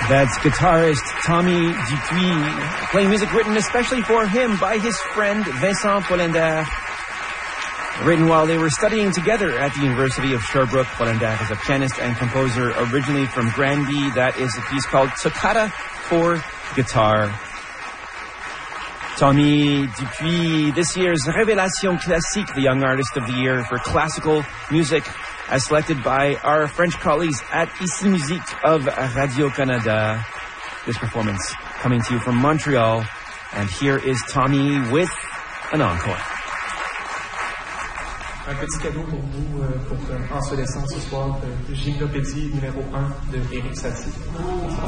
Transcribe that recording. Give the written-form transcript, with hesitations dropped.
That's guitarist Tommy Dupuis, playing music written especially for him by his friend Vincent Polander. Written while they were studying together at the University of Sherbrooke. Polander is a pianist and composer originally from Granby. That is a piece called Toccata for Guitar. Tommy Dupuis, this year's Révélation Classique, the Young Artist of the Year for classical music, as selected by our French colleagues at Ici Musique of Radio-Canada. This performance coming to you from Montreal. And here is Tommy with an encore. Un petit cadeau pour vous, pour Ensoleillissant ce soir, Gymnopédie numéro 1 de Éric Satie.